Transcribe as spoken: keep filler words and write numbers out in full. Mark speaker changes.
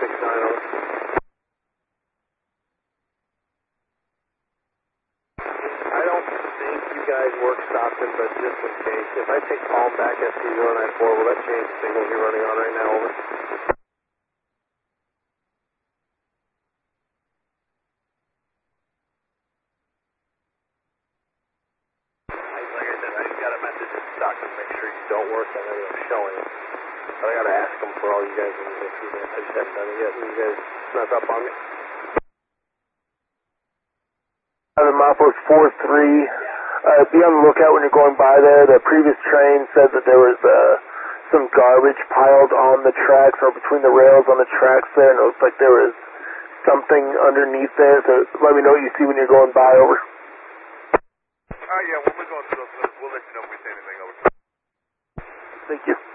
Speaker 1: six nine, over. I don't think you guys work Stockton, but just in case, if I take Palm back S C zero nine four, will that change the signals you're running on right now, over? Like I said, I just got a message in Stockton to make sure you don't work. I know you're showing it. But I got to ask them for all you guys when you get through there. I just haven't done it yet. You guys snuck up on me.
Speaker 2: The Mapos four three. Uh, be on the lookout when you're going by there. The previous train said that there was uh, some garbage piled on the tracks or between the rails on the tracks there, and it looks like there was something underneath there. So let me know what you see when you're going by, over.
Speaker 3: Uh, yeah, when we're going through those, we'll let you know if we see anything, over.
Speaker 2: Thank you.